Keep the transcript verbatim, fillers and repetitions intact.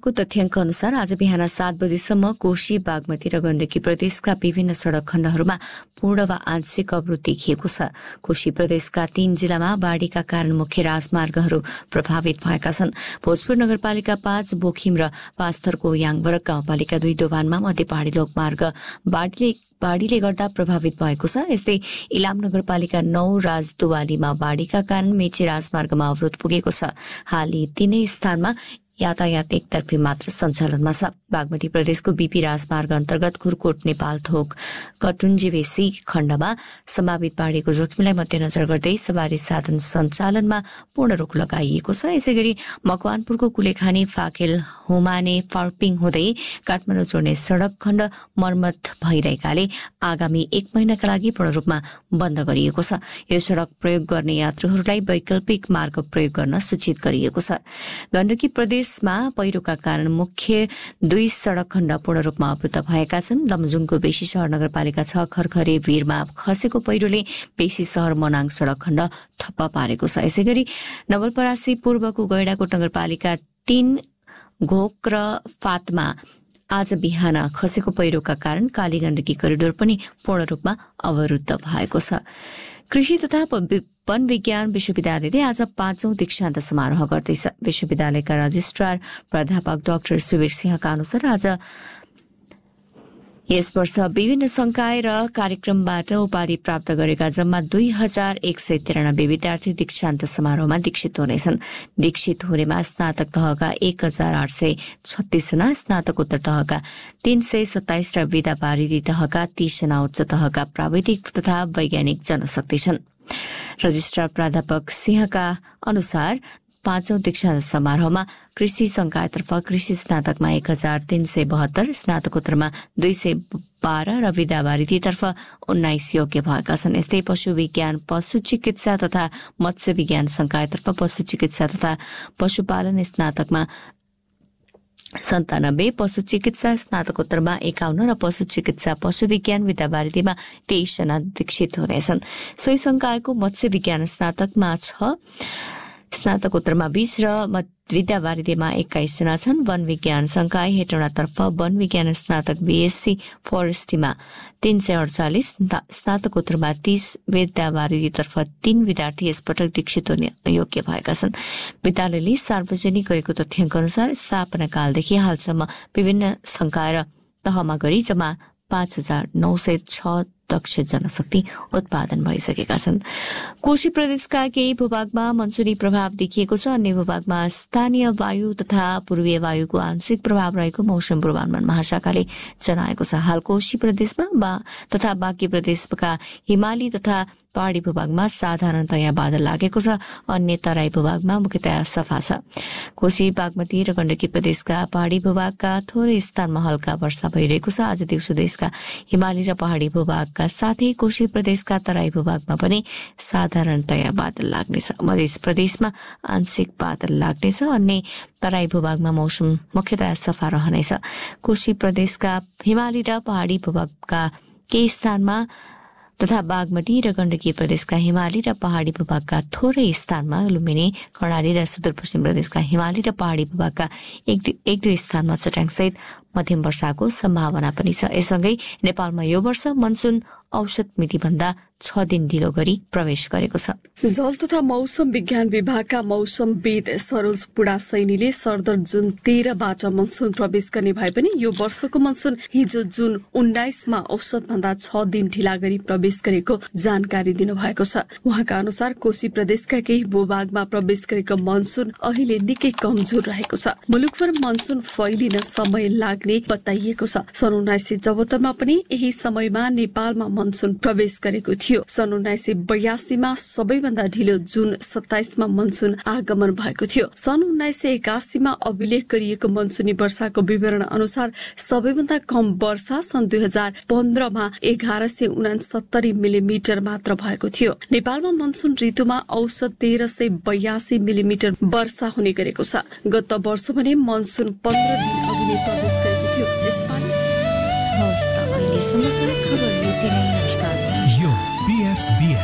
प्राप्त तथ्याङ्क अनुसार आज बिहान सात बजेसम्म कोशी, बागमती र गण्डकी प्रदेशका विभिन्न सड़क खण्डहरूमा पूर्ण वा आंशिक अवरोध देखिएको छ। कोशी प्रदेशका तीन जिल्लामा बाढ़ीका कारण मुख्य राजमार्गहरू प्रभावित भएका छन्। भोजपुर नगरपालिका पाँच, बोखिम र पाँचथरको याङबरक गाउँपालिका दुई दोभानमा मध्य पहाड़ी लोकमार्ग बाढ़ीले बाढ़ीले गर्दा प्रभावित भएको छ। यस्तै इलाम नगरपालिका नौ, राजदुवालीमा बाढ़ीका कारण मेची राजमार्गमा अवरोध पुगेको छ। हाल यी तीनै स्थानमा यातायात एकतर्फी मात्र सञ्चालनमा छ। बागमती प्रदेशको बीपी राजमार्ग अन्तर्गत खुरकोट नेपाल थोक कटुन्जीवेसी खण्डमा सम्भावित बाढ़ीको जोखिमलाई मध्यनजर गर्दै सवारी साधन सञ्चालनमा पूर्ण रोक लगाइएको छ। यसैगरी मकवानपुरको कुलेखानी, फाकेल, हुमाने, फर्पिङ हुँदै काठमाडौँ जोड्ने सड़क खण्ड मर्मत भइरहेकाले आगामी एक महिनाका लागि पूर्ण रूपमा बन्द गरिएको छ। यो सड़क प्रयोग गर्ने यात्रुहरूलाई वैकल्पिक मार्ग प्रयोग गर्न सूचित गरिएको छ। गण्डकी प्रदेशमा पहिरोका कारण मुख्य दुई सड़क खण्ड पूर्ण रूपमा अवरुद्ध भएका छन्। लमजुङको बेसी शहर नगरपालिका छ खरखरे वीरमा खसेको पहिरोले बेसी शहर मनाङ सड़क खण्ड ठप्प पारेको छ। यसैगरी नवलपरासी पूर्वको गैडाकोट नगरपालिका तीन, घोक र फातमा आज बिहान खसेको पहिरोका कारण काली गण्डकी करिडोर पनि पूर्ण रूपमा अवरुद्ध भएको छ। कृषि तथा वन विज्ञान विश्वविद्यालयले आज पाँचौं दीक्षान्त समारोह गर्दैछ। विश्वविद्यालयका रजिस्ट्रार प्राध्यापक डाक्टर सुवीर सिंहका अनुसार आज यस वर्ष विभिन्न संकाय र कार्यक्रमबाट उपाधि प्राप्त गरेका जम्मा दुई हजार एक सय तिरानब्बे विद्यार्थी दीक्षान्त समारोहमा दीक्षित हुनेछन्। दीक्षित हुनेमा स्नातक तहका एक हजार आठ सय छत्तीस जना, स्नातकोत्तर तहका तीन सय सत्ताइस र विधा वारिधी तहका तीस जना, उच्च तहका प्राविधिक तथा वैज्ञानिक जनशक्ति छन्। रजिस्ट्रार प्राध्यापक सिंहका अनुसार पाँचौं दीक्षान्त समारोहमा कृषि संकायतर्फ कृषि स्नातकमा एक हजार तीन सय बहत्तर, स्नातकोत्तरमा दुई सय बाह्र र विद्यावारिधीतर्फ उन्नाइस योग्य भएका छन्। यस्तै पशु विज्ञान, पशु चिकित्सा तथा मत्स्य विज्ञान संकायतर्फ पशु चिकित्सा तथा पशुपालन स्नातकमा सन्तानब्बे, पशु चिकित्सा स्नातकोत्तरमा एकाउन्न र पशु चिकित्सा पशु विज्ञान विद्यावारिधीमा तेइस जना दीक्षित हुनेछन्। सोही संकायको मत्स्य विज्ञान स्नातकमा छ, स्नातकोत्तरमा बीस र विद्यावारिधीमा एक्काइस जना छन्। वन विज्ञान संकाय हेटौडातर्फ वन विज्ञान स्नातक बीएससी फरेस्ट्रीमा तीन सय अडचालिस, स्नातकोत्तरमा तीस, विद्यावारिधीतर्फ तीन विद्यार्थी यसपटक दीक्षित हुने योग्य भएका छन्। विद्यालयले सार्वजनिक गरेको तथ्याङ्क अनुसार स्थापना कालदेखि हालसम्म विभिन्न संकाय र तहमा गरी जम्मा पाँच हजार नौ सय छ दक्ष जनशक्ति उत्पादन भइसकेका छन्। कोशी प्रदेशका केही भूभागमा मनसुनी प्रभाव देखिएको छ। अन्य भूभागमा स्थानीय वायु तथा पूर्वीय वायुको आंशिक प्रभाव रहेको मौसम पूर्वानुमान महाशाखाले जनाएको छ। हाल कोशी प्रदेशमा बा तथा बाँकी प्रदेशका हिमाली तथा पहाड़ी भूभागमा साधारणतया बादल लागेको छ। अन्य तराई भूभागमा मुख्यतया सफा छ। कोशी, बागमती र गण्डकी प्रदेशका पहाड़ी भूभागका थोरै स्थानमा हल्का वर्षा भइरहेको छ। आज दिउँसो देशका हिमाली र पहाड़ी भूभाग का साथै कोशी प्रदेशका तराई भूभागमा पनि साधारणतया बादल लाग्नेछ। मध्य प्रदेशमा आंशिक बादल लाग्नेछ। अन्य तराई भूभागमा मौसम मुख्यतया सफा रहनेछ। कोशी प्रदेशका हिमाली र पहाड़ी भूभागका केही स्थानमा तथा बागमती र गण्डकी प्रदेशका हिमाली र पहाड़ी भूभागका थोरै स्थानमा, लुम्बिनी, कर्णाली र सुदूरपश्चिम प्रदेशका हिमाली र पहाड़ी भूभागका एक एक दुई स्थानमा चट्याङसहित मध्यम वर्षाको सम्भावना पनि छ। यससँगै नेपालमा यो वर्ष मनसुन औसत मितिभन्दा छ दिन ढिलो गरी प्रवेश गरेको छ। जल तथा मौसम विज्ञान विभागका मौसमविद सरोज पुडा सैनीले सरदर जुन तेह्रबाट मनसुन प्रवेश गर्ने भए पनि यो वर्षको मनसुन हिजो जुन उन्नाइसमा औसत भन्दा छ दिन ढिला गरी प्रवेश गरेको जानकारी दिनुभएको छ। उहाँका अनुसार कोशी प्रदेशका केही भूभागमा प्रवेश गरेको मनसुन अहिले निकै कमजोर रहेको छ। मुलुकभर मनसुन फैलिन समय लाग्ने बताइएको छ। सन् उन्नाइस सय चौहत्तरमा पनि यही समयमा नेपालमा मनसुन प्रवेश गरेको थियो। सन् उन्नाइस सय बयासीमा सबैभन्दा ढिलो जुन सत्ताइसमा मनसुन आगमन भएको थियो। सन् उन्नाइस सय एकासीमा अभिलेख गरिएको मनसुनी वर्षाको विवरण अनुसार सबैभन्दा कम वर्षा सन् दुई हजार पन्ध्रमा एघार सय उनासत्तरी मिलिमिटर मात्र भएको थियो। नेपालमा मनसुन ऋतुमा औसत तेह्र सय बयासी मिलिमिटर वर्षा हुने गरेको छ। गत वर्ष भने मनसुन पन्ध्र दिन अघि नै प्रवेश गरेको थियो। यसपालि हवस् त अहिलेसम्मका खबर यति नै। नमस्कार। यो बीएफबीएस